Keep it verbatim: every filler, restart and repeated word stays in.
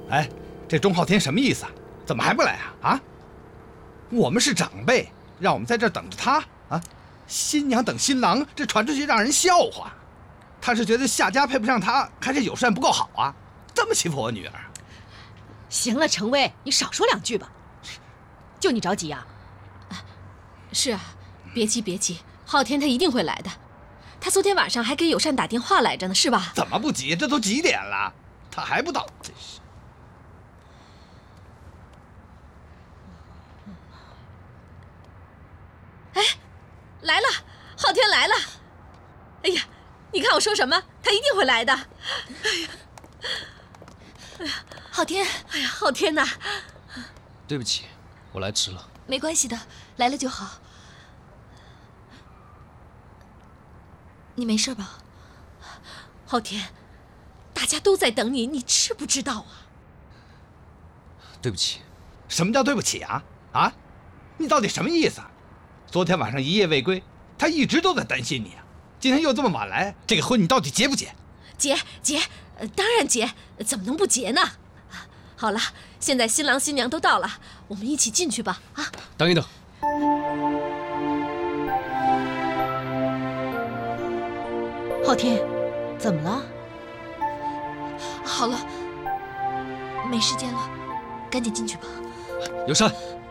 哎，这钟浩天什么意思啊？怎么还不来啊？啊？我们是长辈，让我们在这儿等着他啊！新娘等新郎，这传出去让人笑话。他是觉得夏家配不上他，还是友善不够好啊？这么欺负我女儿？ 行了，程威，你少说两句吧。就你着急啊？ 是啊，别急别急，昊天他一定会来的。他昨天晚上还给友善打电话来着呢，是吧？ 怎么不急？这都几点了，他还不到，真是。 哎，来了，昊天来了。哎呀，你看我说什么，他一定会来的。哎呀，哎呀， 昊天， 哎呀，昊天呐！ 对不起，我来迟了。 没关系的，来了就好。你没事吧？ 昊天，大家都在等你，你知不知道啊？ 对不起。 什么叫对不起啊？啊，你到底什么意思啊？昨天晚上一夜未归，他一直都在担心你啊。今天又这么晚来，这个婚你到底结不结？ 结结，呃，当然结，怎么能不结呢？好了，现在新郎新娘都到了，我们一起进去吧。啊， 等一等。 昊天，怎么了？ 好了，没时间了，赶紧进去吧。 友善，